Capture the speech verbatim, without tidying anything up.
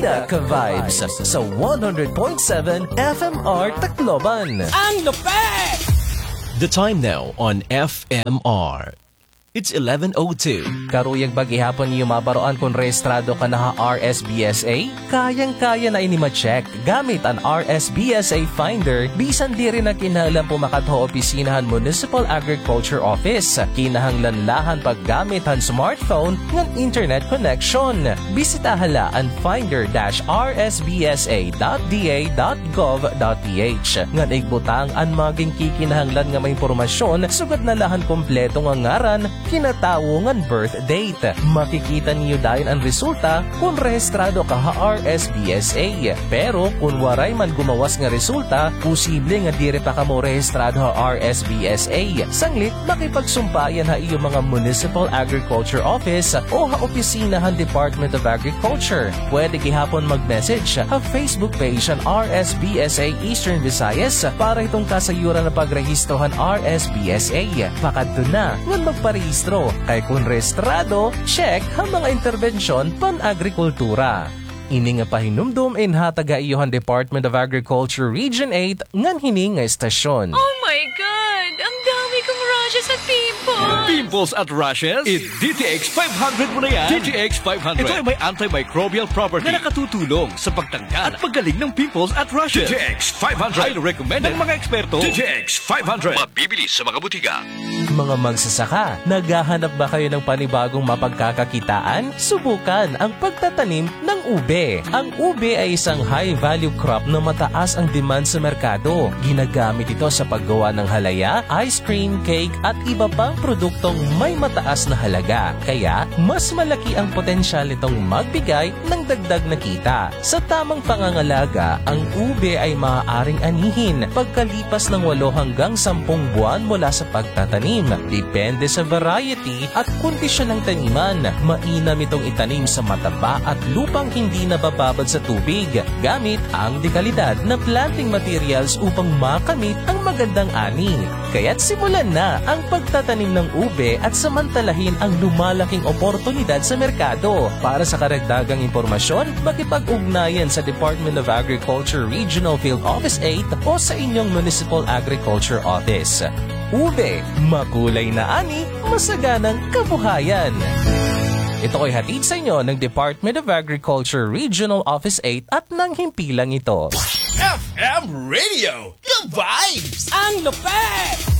Bida ka-vibes sa one hundred point seven F M R Tacloban. Ang lupet! The time now on F M R. It's eleven oh two. Karuyag bagihapon niyo mabaroan kung rehistrado ka na ha R S B S A? Kayang-kaya na ini ma-check gamit ang R S B S A Finder. Bisan di rin na kinahanglan pumakatho opisinahan Municipal Agriculture Office. Kinahanglan lahan paggamit ang smartphone ng internet connection. Bisita hala ang finder dash r s b s a dot d a dot gov dot p h. Ngan igbutang ang maging kikinahanglan nga may impormasyon sugad na lahan kompleto nga ngaran, kinatawo ngan birth date. Makikita niyo dayon ang resulta kung rehistrado ka ha R S B S A. Pero kung waray man gumawas nga resulta, posible nga dire pa ka mo rehistrado ha R S B S A. Sanglit, makipagsumpayan ha iyo mga Municipal Agriculture Office o ha opisina han Department of Agriculture. Pwede gihapon mag-message ha Facebook page ang R S B S A Eastern Visayas para itong kasayuran na pagrehistrohan R S B S A. Pakadto na, ngan magparehistro. Kay kung rehistrado, check ang mga interbensyon pan-agrikultura. Ini nga pahinumdum in hataga iyohan Department of Agriculture Region eight ngan hini nga estasyon. Oh my God! Ang dami kong rashes at pimples! Pimples at rashes? It D T X five hundred mo na yan. D T X five hundred. Ito ay may antimicrobial property na nakatutulong sa pagtanggal at paggaling ng pimples at rashes. D T X five hundred. Highly recommended ng mga eksperto. D T X five hundred. Mabibili sa mga butika. Mga magsasaka, naghahanap ba kayo ng panibagong mapagkakakitaan? Subukan ang pagtatanim ng ube. Ang ube ay isang high-value crop na mataas ang demand sa merkado. Ginagamit ito sa paggawa ng halaya, ice cream, cake at iba pang produktong may mataas na halaga. Kaya, mas malaki ang potensyal nitong magbigay ng dagdag na kita. Sa tamang pangangalaga, ang ube ay maaaring anihin pagkalipas ng walo hanggang sampung buwan mula sa pagtatanim. Depende sa variety at kondisyon ng taniman. Mainam itong itanim sa mataba at lupang hindi nabababad sa tubig gamit ang dekalidad na planting materials upang makamit ang magandang ani. Kaya't simulan na ang pagtatanim ng ube at samantalahin ang lumalaking oportunidad sa merkado. Para sa karagdagang impormasyon, makipag-ugnayan sa Department of Agriculture Regional Field Office eight o sa inyong Municipal Agriculture Office. Ube, makulay na ani, masaganang kabuhayan. Ito ay hatid sa inyo ng Department of Agriculture Regional Office eight at ng himpilang ito. F M Radio! The Vibes! Ang lupet!